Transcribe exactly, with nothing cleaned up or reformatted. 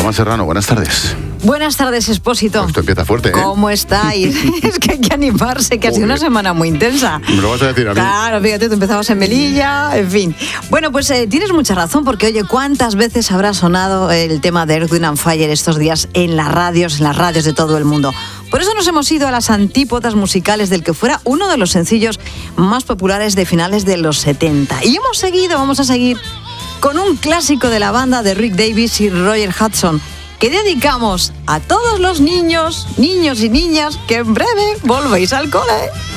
Paloma Serrano, buenas tardes. Buenas tardes, Expósito. Esto empieza fuerte, ¿eh? ¿Cómo estáis? Es que hay que animarse, que ha sido una semana muy intensa. ¿Me lo vas a decir a mí? Claro, fíjate, tú empezabas en Melilla, en fin. Bueno, pues eh, tienes mucha razón, porque oye, ¿cuántas veces habrá sonado el tema de Earth, Wind and Fire estos días en las radios, en las radios de todo el mundo? Por eso nos hemos ido a las antípodas musicales del que fuera uno de los sencillos más populares de finales de los setenta. Y hemos seguido, vamos a seguir, con un clásico de la banda de Rick Davies y Roger Hudson, que dedicamos a todos los niños, niños y niñas que en breve volvéis al cole.